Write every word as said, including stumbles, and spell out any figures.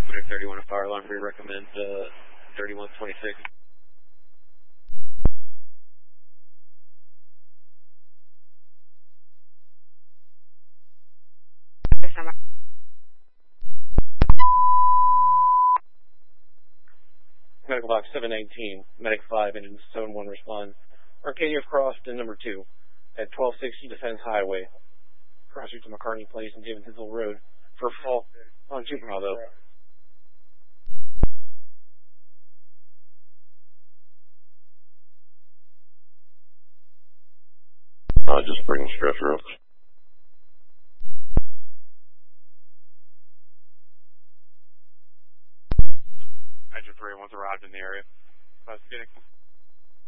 thirty-one, a fire alarm for you, recommend uh, thirty-one twenty-six. Medical box seven nineteen, Medic five, engine zone one responds. Arcadia crossed in number two at twelve sixty Defense Highway. Cross street to McCartney Place and David Hill Road for fall on two Bravo. Uh, just bring the stretcher up. Engine three once arrived in the area. Investigating.